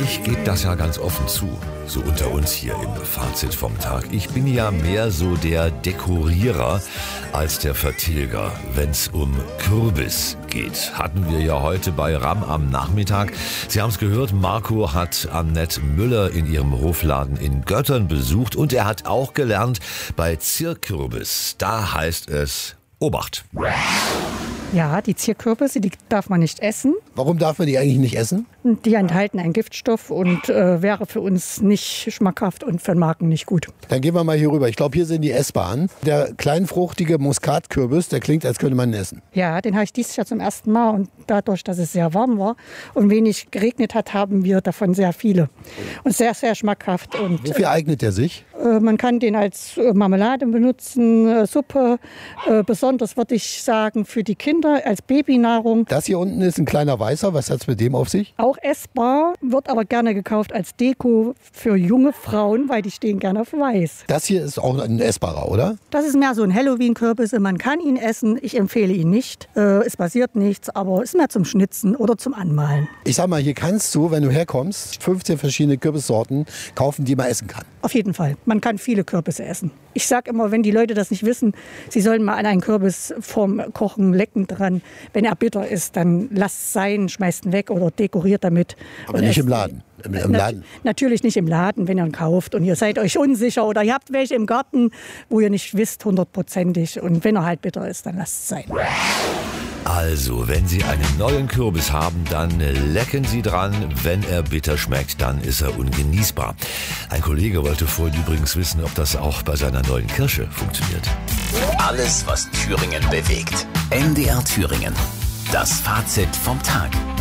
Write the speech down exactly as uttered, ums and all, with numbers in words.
Ich gebe das ja ganz offen zu, so unter uns hier im Fazit vom Tag. Ich bin ja mehr so der Dekorierer als der Vertilger, wenn's um Kürbis geht. Hatten wir ja heute bei Ram am Nachmittag. Sie haben es gehört, Marco hat Annette Müller in ihrem Hofladen in Göttern besucht und er hat auch gelernt, bei Zierkürbis, da heißt es Obacht. Ja, die Zierkürbisse, die darf man nicht essen. Warum darf man die eigentlich nicht essen? Die enthalten einen Giftstoff und äh, wäre für uns nicht schmackhaft und für den Magen nicht gut. Dann gehen wir mal hier rüber. Ich glaube, hier sind die essbaren. Der kleinfruchtige Muskatkürbis, der klingt, als könnte man ihn essen. Ja, den habe ich dieses Jahr zum ersten Mal und dadurch, dass es sehr warm war und wenig geregnet hat, haben wir davon sehr viele. Und sehr, sehr schmackhaft. Und, Wofür eignet der sich? Äh, man kann den als äh, Marmelade benutzen, äh, Suppe. Äh, besonders würde ich sagen für die Kinder als Babynahrung. Das hier unten ist ein kleiner Weißer. Was hat es mit dem auf sich? Auch essbar, wird aber gerne gekauft als Deko für junge Frauen, weil die stehen gerne auf Weiß. Das hier ist auch ein essbarer, oder? Das ist mehr so ein Halloween-Kürbis. Man kann ihn essen. Ich empfehle ihn nicht. Äh, es passiert nichts, aber ist mehr zum Schnitzen oder zum Anmalen. Ich sag mal, hier kannst du, wenn du herkommst, fünfzehn verschiedene Kürbissorten kaufen, die man essen kann. Auf jeden Fall. Man kann viele Kürbisse essen. Ich sage immer, wenn die Leute das nicht wissen, sie sollen mal an einen Kürbis vorm Kochen lecken dran. Wenn er bitter ist, dann lasst es sein, schmeißt ihn weg oder dekoriert damit. Aber nicht im Laden. Im, im Laden. Na, natürlich nicht im Laden, wenn ihr ihn kauft und ihr seid euch unsicher oder ihr habt welche im Garten, wo ihr nicht wisst, hundertprozentig. Und wenn er halt bitter ist, dann lasst es sein. Also, wenn Sie einen neuen Kürbis haben, dann lecken Sie dran. Wenn er bitter schmeckt, dann ist er ungenießbar. Ein Kollege wollte vorhin übrigens wissen, ob das auch bei seiner neuen Kirsche funktioniert. Alles, was Thüringen bewegt. M D R Thüringen. Das Fazit vom Tag.